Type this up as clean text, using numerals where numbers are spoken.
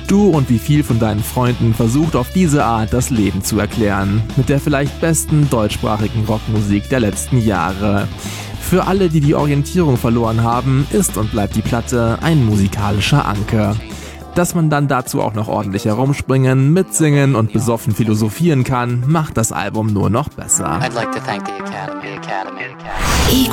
Du und wie viel von deinen Freunden versucht auf diese Art das Leben zu erklären. Mit der vielleicht besten deutschsprachigen Rockmusik der letzten Jahre. Für alle, die die Orientierung verloren haben, ist und bleibt die Platte ein musikalischer Anker. Dass man dann dazu auch noch ordentlich herumspringen, mitsingen und besoffen philosophieren kann, macht das Album nur noch besser. I'd like to thank the Academy.